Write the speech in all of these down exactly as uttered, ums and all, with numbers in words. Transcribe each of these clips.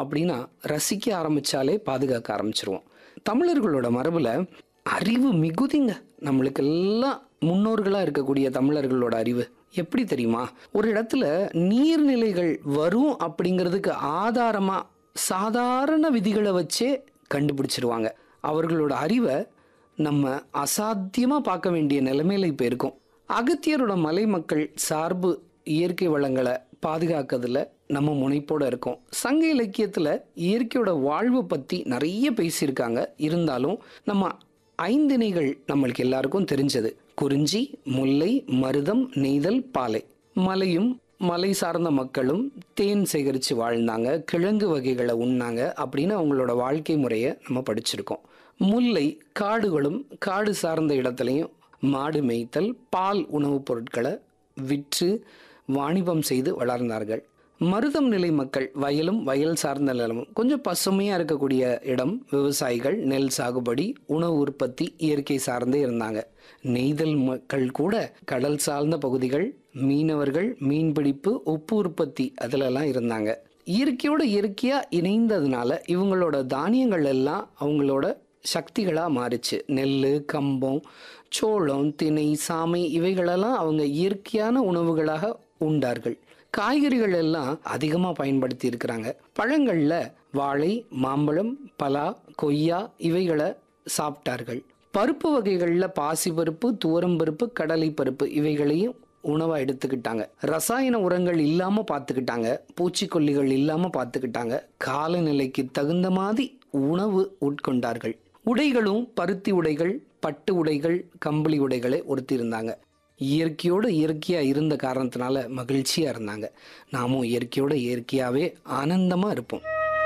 அப்படின்னா ரசிக்க ஆரம்பிச்சாலே பாதுகாக்க ஆரம்பிச்சிருவோம். தமிழர்களோட மரபுல அறிவு மிகுதிங்க. நம்மளுக்கு எல்லாம் முன்னோர்களா இருக்கக்கூடிய தமிழர்களோட அறிவு எப்படி தெரியுமா? ஒரு இடத்துல நீர்நிலைகள் வரும் அப்படிங்கிறதுக்கு ஆதாரமா சாதாரண விதிகளை வச்சே கண்டுபிடிச்சிருவாங்க. அவர்களோட அறிவை நம்ம அசாத்தியமா பார்க்க வேண்டிய நிலைமையில இப்ப இருக்கும். அகத்தியரோட மலை மக்கள் சார்பு இயற்கை வளங்களை பாதுகாக்கிறதுல நம்ம முனைப்போட இருக்கோம். சங்க இலக்கியத்துல இயற்கையோட வாழ்வு பத்தி நிறைய பேசியிருக்காங்க. இருந்தாலும் நம்ம ஐந்திணைகள் நம்மளுக்கு எல்லாருக்கும் தெரிஞ்சது. குறிஞ்சி, முல்லை, மருதம், நெய்தல், பாலை. மலையும் மலை சார்ந்த மக்களும் தேன் சேகரித்து வாழ்ந்தாங்க, கிழங்கு வகைகளை உண்ணாங்க அப்படின்னு அவங்களோட வாழ்க்கை முறையை நம்ம படிச்சிருக்கோம். முல்லை காடுகளும் காடு சார்ந்த இடத்துலையும் மாடு மேய்த்தல், பால் உணவுப் பொருட்களை விற்று வாணிபம் செய்து வளர்ந்தார்கள். மருதம் நிலை மக்கள் வயலும் வயல் சார்ந்த நிலமும் கொஞ்சம் பசுமையாக இருக்கக்கூடிய இடம், விவசாயிகள், நெல் சாகுபடி, உணவு உற்பத்தி இயற்கை சார்ந்தே இருந்தாங்க. நெய்தல் மக்கள் கூட கடல் சார்ந்த பகுதிகள், மீனவர்கள், மீன்பிடிப்பு, உப்பு உற்பத்தி அதிலெல்லாம் இருந்தாங்க. இயற்கையோட இயற்கையாக இணைந்ததுனால இவங்களோட தானியங்கள் எல்லாம் அவங்களோட சக்திகளாக மாறிச்சு. நெல், கம்பம், சோளம், திணை, சாமை இவைகளெல்லாம் அவங்க இயற்கையான உணவுகளாக உண்டார்கள். காய்கறிகள் எல்லாம் அதிகமாக பயன்படுத்தி இருக்கிறாங்க. பழங்களில் வாழை, மாம்பழம், பலா, கொய்யா இவைகளை சாப்பிட்டார்கள். பருப்பு வகைகளில் பாசிப்பருப்பு, துவரம்பருப்பு, கடலை பருப்பு இவைகளையும் உணவாக எடுத்துக்கிட்டாங்க. ரசாயன உரங்கள் இல்லாமல் பார்த்துக்கிட்டாங்க. பூச்சிக்கொல்லிகள் இல்லாமல் பார்த்துக்கிட்டாங்க. காலநிலைக்கு தகுந்த மாதிரி உணவு உட்கொண்டார்கள். உடைகளும் பருத்தி உடைகள், பட்டு உடைகள், கம்பளி உடைகளை உடுத்தியிருந்தாங்க. இயற்கையோடு இயற்கையாக இருந்த காரணத்தினால மகிழ்ச்சியாக இருந்தாங்க. நாமும் இயற்கையோடு இயற்கையாகவே ஆனந்தமாக இருப்போம்.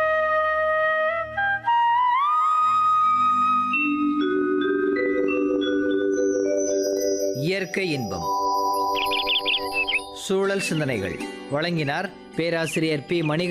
இயற்கை இன்பம். சூழல் சிந்தனைகள் வழங்கினார் பேராசிரியர் பி மணி